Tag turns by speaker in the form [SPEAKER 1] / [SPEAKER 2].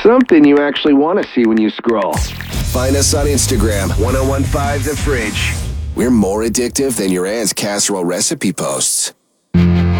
[SPEAKER 1] something you actually want to see when you scroll.
[SPEAKER 2] Find us on Instagram, 1015 The Fridge. We're more addictive than your aunt's casserole recipe posts.